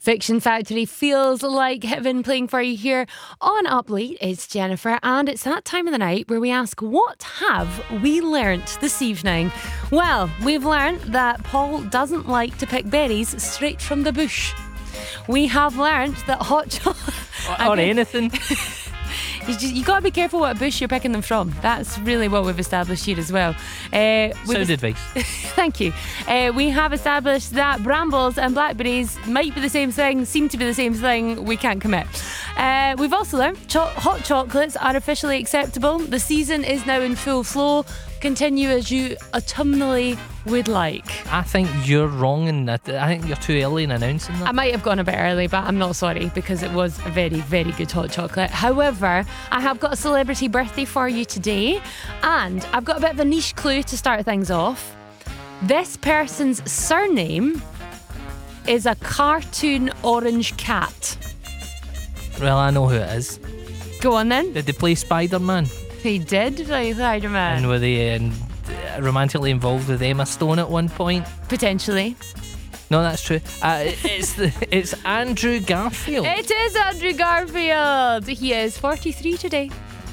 Fiction Factory feels like heaven playing for you here on Up Late. It's Jennifer, and it's that time of the night where we ask, what have we learnt this evening? Well, we've learnt that Paul doesn't like to pick berries straight from the bush. We have learnt that hot chocolate... Or anything. You got to be careful what bush you're picking them from. That's really what we've established here as well. Sound advice. Thank you. We have established that brambles and blackberries might be the same thing, seem to be the same thing. We can't commit. We've also learned hot chocolates are officially acceptable. The season is now in full flow. Continue as you autumnally would like. I think you're wrong in that. I think you're too early in announcing that. I might have gone a bit early, but I'm not sorry, because it was a very, very good hot chocolate. However, I have got a celebrity birthday for you today, and I've got a bit of a niche clue to start things off. This person's surname is a cartoon orange cat. Well, I know who it is. Go on then. Did they play Spider-Man? They did play Spider-Man. And were they romantically involved with Emma Stone at one point? Potentially. No, that's true. It's Andrew Garfield. It is Andrew Garfield. He is 43 today.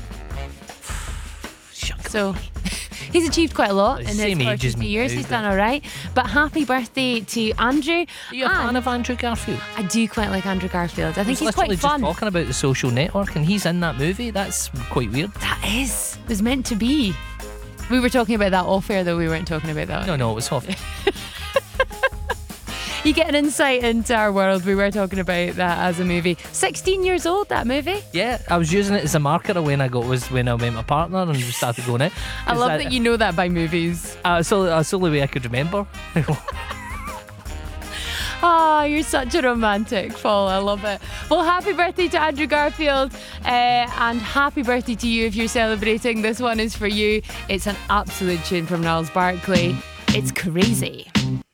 So he's achieved quite a lot in his Same age 43 as me years. now, He's but- done all right. But happy birthday to Andrew. Are you a fan of Andrew Garfield? I do quite like Andrew Garfield. I think he's literally quite fun. just talking about The Social Network, and he's in that movie. That's quite weird. That is. It was meant to be. We were talking about that off air, though. We weren't talking about that. No, it was off. You get an insight into our world. We were talking about that as a movie. 16 years old, that movie. Yeah, I was using it as a marker when I met my partner and we started going out. I love that you know that by movies. It's the only way I could remember. Oh, you're such a romantic, Paul. I love it. Well, happy birthday to Andrew Garfield, and happy birthday to you if you're celebrating. This one is for you. It's an absolute tune from Gnarls Barkley. It's Crazy.